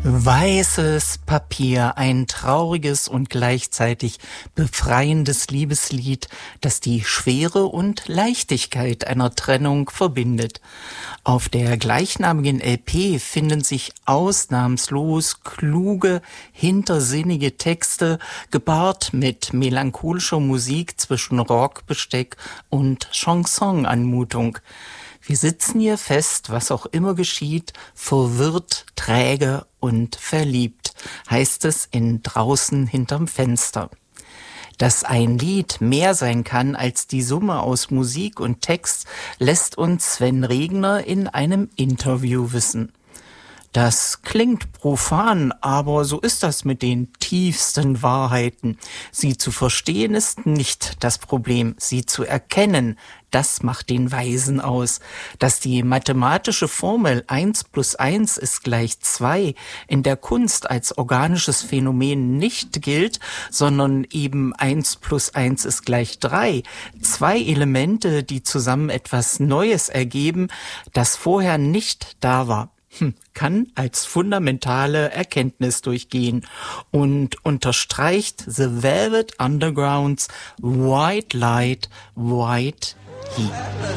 Weißes Papier, ein trauriges und gleichzeitig befreiendes Liebeslied, das die Schwere und Leichtigkeit einer Trennung verbindet. Auf der gleichnamigen LP finden sich ausnahmslos kluge, hintersinnige Texte, gepaart mit melancholischer Musik zwischen Rockbesteck und Chansonanmutung. Wir sitzen hier fest, was auch immer geschieht, verwirrt, träge und verliebt, heißt es in Draußen hinterm Fenster. Dass ein Lied mehr sein kann als die Summe aus Musik und Text, lässt uns Sven Regner in einem Interview wissen. Das klingt profan, aber so ist das mit den tiefsten Wahrheiten. Sie zu verstehen ist nicht das Problem, sie zu erkennen, das macht den Weisen aus. Dass die mathematische Formel 1 + 1 = 2 in der Kunst als organisches Phänomen nicht gilt, sondern eben 1 + 1 = 3. Zwei Elemente, die zusammen etwas Neues ergeben, das vorher nicht da war. Kann als fundamentale Erkenntnis durchgehen und unterstreicht The Velvet Undergrounds White Light, White Heat.